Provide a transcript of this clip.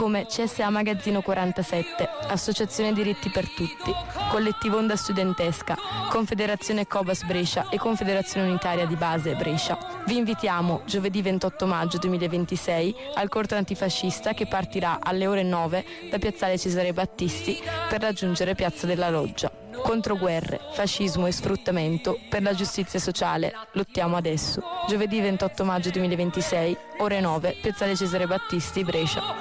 come CSA Magazzino 47, Associazione Diritti per Tutti, Collettivo Onda Studentesca, Confederazione Cobas Brescia e Confederazione Unitaria di Base Brescia. Vi invitiamo giovedì 28 maggio 2026 al corteo antifascista che partirà alle ore 9 da Piazzale Cesare Battisti per raggiungere Piazza della Loggia. Contro guerre, fascismo e sfruttamento, per la giustizia sociale, lottiamo adesso. Giovedì 28 maggio 2026, ore 9, Piazzale Cesare Battisti, Brescia.